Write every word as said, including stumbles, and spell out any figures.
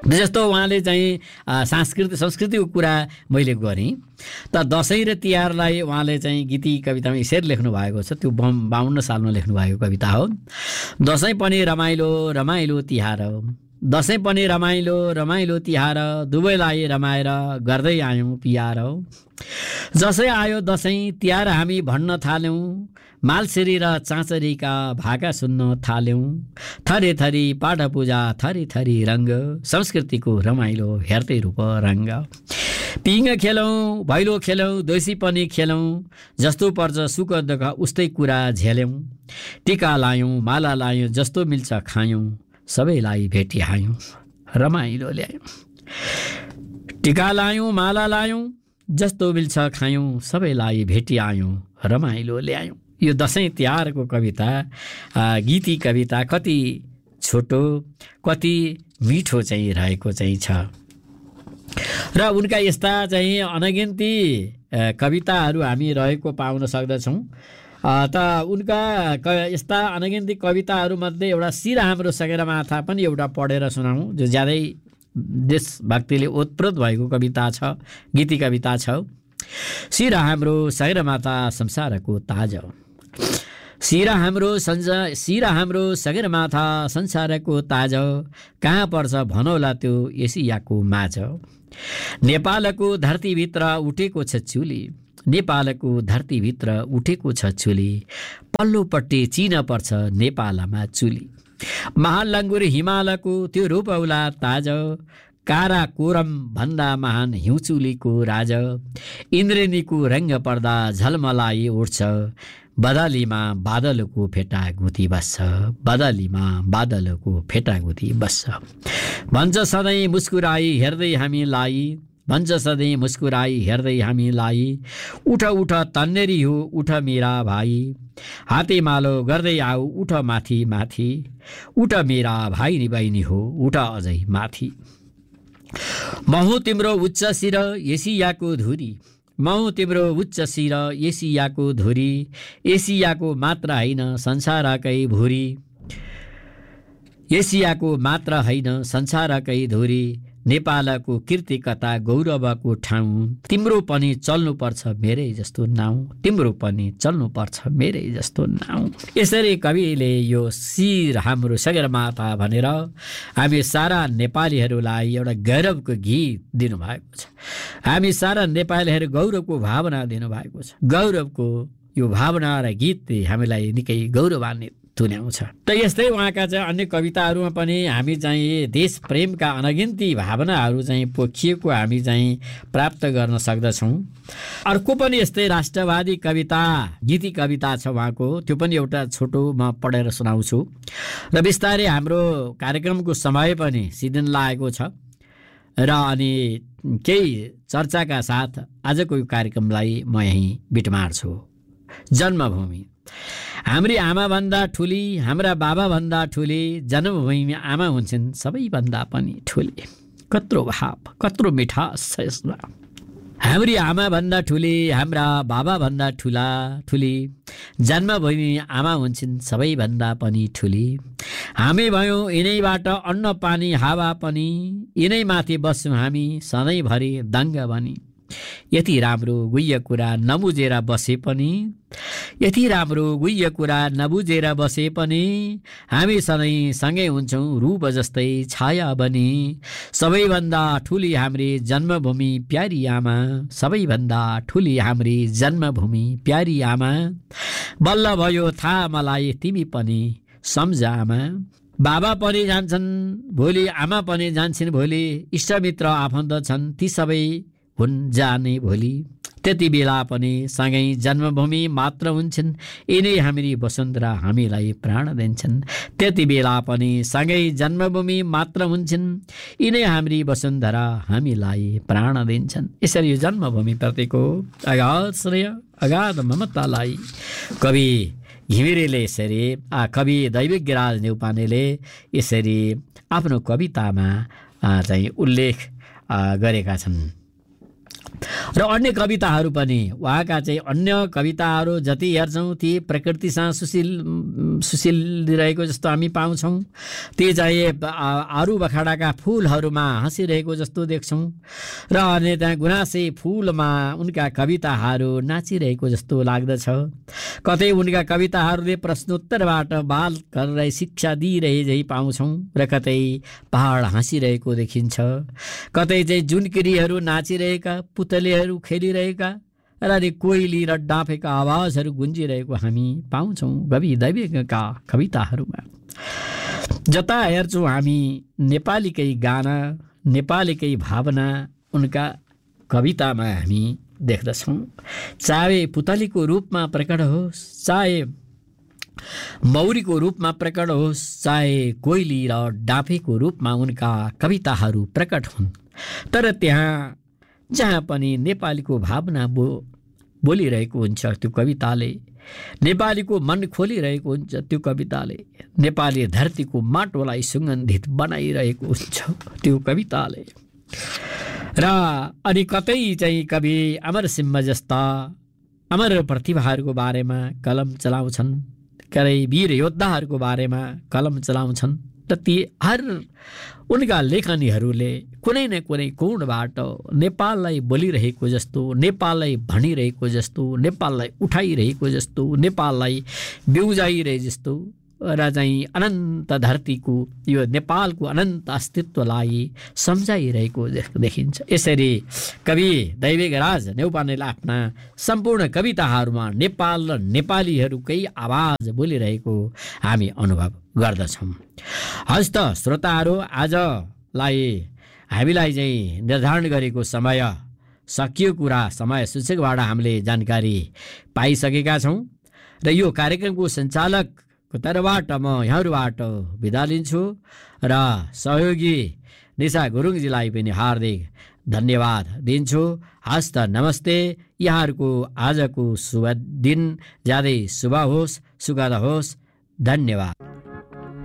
जस्तो उहाँले चाहिँ सांस्कृतिक संस्कृतिको कुरा मैले गरेँ त दसैँ र तिहारलाई उहाँले चाहिँ गीति कवितामा यसरी लेख्नु भएको छ। त्यो बाउन्न सालमा लेख्नु भएको कविता हो। दसैँ पनि रमाइलो रमाइलो तिहार, दसैँ पनि रमाइलो रमाइलो तिहार, दुवैलाई रमाएर गर्दै आयौँ पियार। जसै आयो दसैँ तिहार हामी भन्न थाल्यौँ, मालसिरी र चाँचरीका भाका सुन्न थाल्यौँ। थरी थरी पाठ पूजा थरी थरी रङ्ग, संस्कृतिको रमाइलो हेर्दै रूप रङ्ग। पिङ खेलौँ भैलो खेलौँ देउसी पनि खेलौँ, जस्तो पर्छ सुख दुःख उस्तै कुरा झेल्यौँ। टिका लायौँ माला लायौँ जस्तो मिल्छ खायौँ, सबैलाई भेटिहायौँ रमाइलो ल्यायौँ। टिका लायौँ माला लायौँ जस्तो मिल्छ खायौँ, सबैलाई भेटिआयौँ रमाइलो ल्यायौँ। यो दसैँ तिहारको कविता गीती कविता कति छोटो कति मिठो चाहिँ रहेको चाहिँ छ र उनका यस्ता चाहिँ अनगिन्ती कविताहरू हामी रहेको पाउन सक्दछौँ। त उनका यस्ता अनगिन्ती कविताहरूमध्ये एउटा शिर हाम्रो सगरमाथा पनि एउटा पढेर सुनाउँ, जो ज्यादै देशभक्तिले ओतप्रोत भएको कविता छ, गीती कविता छ। शिर हाम्रो सगरमाथा संसारको ताज, शिर हाम्रो संसा शिर हाम्रो सगरमाथा संसारको ताज, कहाँ पर्छ भनौला त्यो एसियाको माझ। नेपालको धरतीभित्र उठेको छ चुली, नेपालको धरतीभित्र उठेको छ चुली, पल्लोपट्टि चिन पर्छ नेपालमा चुली। महालङ्गुर हिमालको त्यो रूपौला ताज, कारा कोरम भन्दा महान हिउँचुलीको राज। इन्द्रेणीको रङ्ग पर्दा झलमलाई उठ्छ, बदलीमा बादलको फेटा गुती बस्छ, बदलीमा बादलको फेटा गुती बस्छ। भन्छ सधैँ मुस्कुराई हेर्दै हामीलाई, भन्छ सधैँ मुस्कुराई हेर्दै हामीलाई, उठ उठ तन्नेरी हो उठ मेरा भाइ, हातेमालो गर्दै आऊ उठ माथि माथि, उठ मेरा भाइ नि बहिनी हो उठ अझै माथि। महु तिम्रो उच्च शिर एसियाको धुरी, महु तिम्रो उच्च शिर एसियाको धुरी, एसियाको मात्र होइन संसारकै भुरी, एसियाको मात्र होइन संसारकै धुरी। नेपालको कीर्ति कथा गौरवको ठाउँ, तिम्रो पनि चल्नुपर्छ मेरै जस्तो नाउँ, तिम्रो पनि चल्नुपर्छ मेरै जस्तो नाउँ। यसरी कविले यो शिर हाम्रो सगरमाथा भनेर हामी सारा नेपालीहरूलाई एउटा गौरवको गीत दिनुभएको छ। हामी सारा नेपालीहरू गौरवको भावना दिनुभएको छ। गौरवको यो भावना र गीतले हामीलाई निकै गौरवान्वित तुल्याउँछ। त यस्तै उहाँका चाहिँ अन्य कविताहरूमा पनि हामी चाहिँ देश प्रेमका अनगिन्ती भावनाहरू चाहिँ पोखिएको हामी चाहिँ प्राप्त गर्न सक्दछौँ। अर्को पनि यस्तै राष्ट्रवादी कविता गीती कविता छ उहाँको, त्यो पनि एउटा छोटो म पढेर सुनाउँछु र बिस्तारै हाम्रो कार्यक्रमको समय पनि सिद्धिन लागेको छ र अनि केही चर्चाका साथ आजको यो कार्यक्रमलाई म यहीँ बिटमार्छु। जन्मभूमि। हाम्री आमाभन्दा ठुली, हाम्रा बाबाभन्दा ठुली, जन्मभूमि आमा हुन्छन् सबैभन्दा पनि ठुली। कत्रो भाव कत्रो मिठास छ यसमा। हाम्री आमाभन्दा ठुली, हाम्रा बाबाभन्दा ठुला ठुली, जन्मभूमि आमा हुन्छन् सबैभन्दा पनि ठुली। हामी भयौँ यिनैबाट अन्न पानी हावा पनि, यिनै माथि बस्छौँ हामी सधैँभरि दङ्ग बनी। यति राम्रो गुह्य कुरा नबुझेर बसे पनि, यति राम्रो गुह्य कुरा नबुझेर बसे पनि, हामी सधैँ सँगै हुन्छौँ रूप जस्तै छाया बनी। सबैभन्दा ठुली हाम्री जन्मभूमि प्यारी आमा, सबैभन्दा ठुली हाम्री जन्मभूमि प्यारी आमा। बल्ल भयो थाहा मलाई तिमी पनि सम्झ आमा। बाबा पनि जान्छन् भोलि, आमा पनि जान्छन् भोलि, इष्टमित्र आफन्त छन् ती सबै हुन् जाने भोलि। त्यति बेला पनि सँगै जन्मभूमि मात्र हुन्छन्, यिनै हाम्री वसुन्धरा हामीलाई प्राण दिन्छन्। त्यति बेला पनि सँगै जन्मभूमि मात्र हुन्छन्, यिनै हाम्री वसुन्धरा हामीलाई प्राण दिन्छन्। यसरी यो जन्मभूमिप्रतिको अगाध स्नेह अगाध ममतालाई कवि घिमिरेले यसरी कवि दैविकराज न्यौपानेले यसरी आफ्नो कवितामा चाहिँ उल्लेख गरेका छन्। र अन्य कविताहरू पनि उहाँका चाहिँ अन्य कविताहरू जति हेर्छौँ ती प्रकृतिसँग सुशील सुशील रहेको जस्तो हामी पाउँछौँ। ती चाहिँ आरू बखाडाका फुलहरूमा हाँसिरहेको जस्तो देख्छौँ र अनि त्यहाँ गुनासे फुलमा उनका कविताहरू नाचिरहेको जस्तो लाग्दछ। कतै उनका कविताहरूले प्रश्नोत्तरबाट बालकहरूलाई शिक्षा दिइरहे झै पाउँछौँ र कतै पहाड हाँसिरहेको देखिन्छ, कतै चाहिँ जुनकिरीहरू नाचिरहेका, पुतलीहरू खेलिरहेका र अनि कोइली र डाँफेका आवाजहरू गुन्जिरहेको हामी पाउँछौँ कवि दैविकका कविताहरूमा। जता हेर्छौँ हामी नेपालीकै गाना, नेपालीकै भावना उनका कवितामा हामी देख्दछौँ। चाहे पुतलीको रूपमा प्रकट होस्, चाहे मौरीको रूपमा प्रकट होस्, चाहे कोइली र डाँफेको रूपमा उनका कविताहरू प्रकट हुन्, तर त्यहाँ जहाँ पनि नेपालीको भावना बो बोलिरहेको हुन्छ त्यो कविताले, नेपालीको मन खोलिरहेको हुन्छ त्यो कविताले, नेपाली धरतीको माटोलाई सुगन्धित बनाइरहेको हुन्छ त्यो कविताले। र अनि कतै चाहिँ कवि अमरसिंह जस्ता अमर प्रतिभाहरूको बारेमा कलम चलाउँछन्, कतै वीर योद्धाहरूको बारेमा कलम चलाउँछन् र ती हर उनका लेखनीहरूले कुनै न कुनै कोणबाट नेपाललाई बोलिरहेको जस्तो, नेपाललाई भनिरहेको जस्तो, नेपाललाई उठाइरहेको जस्तो, नेपाललाई बिउजाइरहे जस्तो र चाहिँ अनन्त धरतीको यो नेपालको अनन्त अस्तित्वलाई सम्झाइरहेको देखिन्छ। यसरी कवि दैविकराज न्यौपानेले आफ्ना सम्पूर्ण कविताहरूमा नेपाल र नेपालीहरूकै आवाज बोलिरहेको हामी अनुभव गर्दछौँ। हस् त श्रोताहरू, आजलाई हामीलाई चाहिँ निर्धारण गरेको समय सकियो कुरा, समय सूचकबाट हामीले जानकारी पाइसकेका छौँ र यो कार्यक्रमको सञ्चालक तर्फबाट म यहाँहरूबाट बिदा लिन्छु र सहयोगी निशा गुरुङजीलाई पनि हार्दिक धन्यवाद दिन्छु। हस्त नमस्ते। यहाँहरूको आजको शुभ दिन ज्यादै शुभ होस्, सुखद होस्। धन्यवाद।